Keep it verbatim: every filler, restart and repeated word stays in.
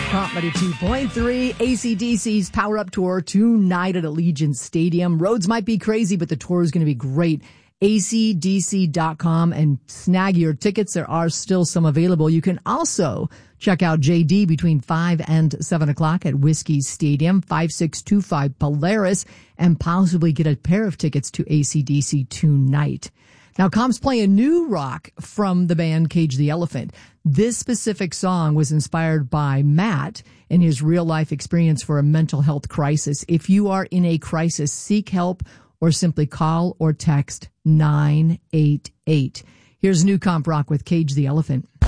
Comp ninety-two point three, A C D C's Power Up Tour tonight at Allegiant Stadium. Roads might be crazy, but the tour is going to be great. A C D C dot com and snag your tickets. There are still some available. You can also check out J D between five and seven o'clock at Whiskey Stadium, five six two five Polaris, and possibly get a pair of tickets to A C D C tonight. Now, Comp's playing new rock from the band Cage the Elephant. This specific song was inspired by Matt and his real-life experience for a mental health crisis. If you are in a crisis, seek help or simply call or text nine eight eight. Here's new Comp Rock with Cage the Elephant.